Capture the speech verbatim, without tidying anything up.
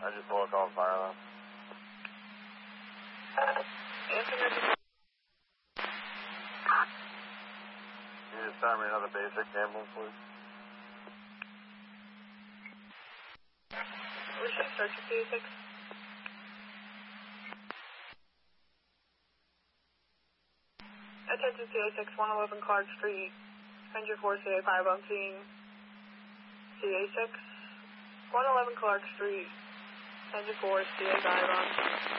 I just pulled a call fire alarm. Can you just send me another basic ambulance, please? Where's your search of two six? Attention C A six, one eleven Clark Street, Ranger four C A five on scene. C A six, one eleven Clark Street, Ranger four C A five on scene.